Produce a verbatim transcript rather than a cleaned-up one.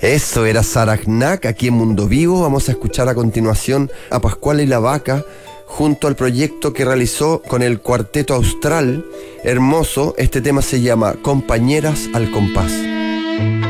Eso era Saragnac, aquí en Mundo Vivo. Vamos a escuchar a continuación a Pascuala y la Vaca junto al proyecto que realizó con el Cuarteto Austral. Hermoso, este tema se llama Compañeras al Compás.